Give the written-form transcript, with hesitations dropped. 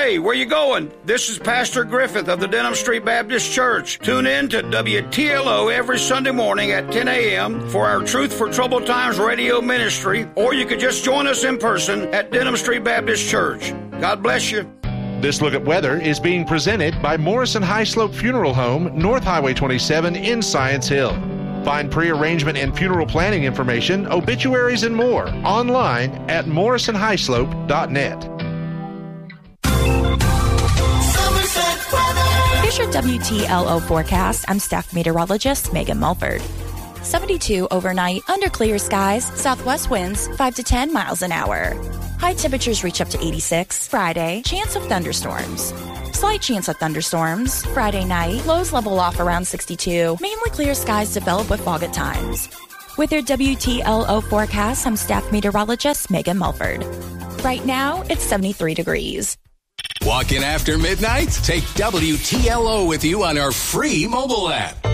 Hey, where you going? This is Pastor Griffith of the Denham Street Baptist Church. Tune in to WTLO every Sunday morning at 10 a.m. for our Truth for Troubled Times radio ministry, or you could just join us in person at Denham Street Baptist Church. God bless you. This Look at Weather is being presented by Morrison High Slope Funeral Home, North Highway 27 in Science Hill. Find pre-arrangement and funeral planning information, obituaries, and more online at morrisonhighslope.net. Here's your WTLO forecast. I'm staff meteorologist Megan Mulford. 72 overnight, under clear skies, southwest winds 5 to 10 miles an hour. High temperatures reach up to 86. Friday, chance of thunderstorms. Slight chance of thunderstorms. Friday night, lows level off around 62. Mainly clear skies develop with fog at times. With your WTLO forecast, I'm staff meteorologist Megan Mulford. Right now, it's 73 degrees. Walking after midnight? Take WTLO with you on our free mobile app.